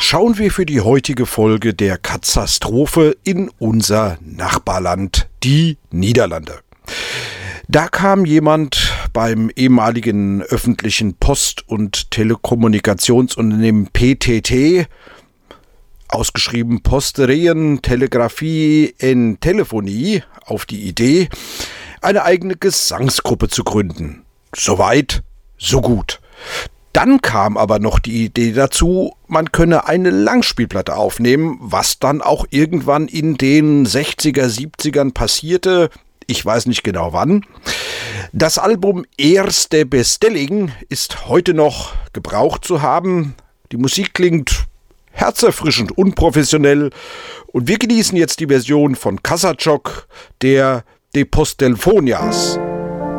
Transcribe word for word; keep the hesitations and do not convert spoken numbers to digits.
schauen wir für die heutige Folge der Katastrophe in unser Nachbarland, die Niederlande. Da kam jemand beim ehemaligen öffentlichen Post- und Telekommunikationsunternehmen P T T, ausgeschrieben Posterien, Telegrafie en Telefonie, auf die Idee, eine eigene Gesangsgruppe zu gründen. Soweit, so gut. Dann kam aber noch die Idee dazu, man könne eine Langspielplatte aufnehmen, was dann auch irgendwann in den sechziger, siebzigern passierte. Ich weiß nicht genau wann. Das Album Eerste Bestelling ist heute noch gebraucht zu haben. Die Musik klingt herzerfrischend unprofessionell und wir genießen jetzt die Version von Kasachok, der De Postelfonias.